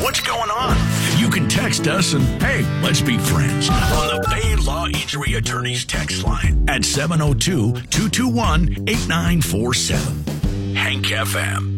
What's going on? You can text us and, hey, let's be friends on the Bay Law Injury Attorneys text line at 702-221-8947. Hank FM.